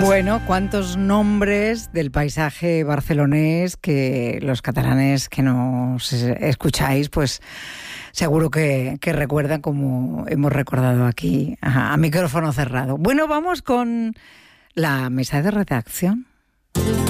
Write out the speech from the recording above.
Bueno, cuántos nombres del paisaje barcelonés que los catalanes que nos escucháis, pues seguro que recuerdan, como hemos recordado aquí a micrófono cerrado. Bueno, vamos con la mesa de redacción.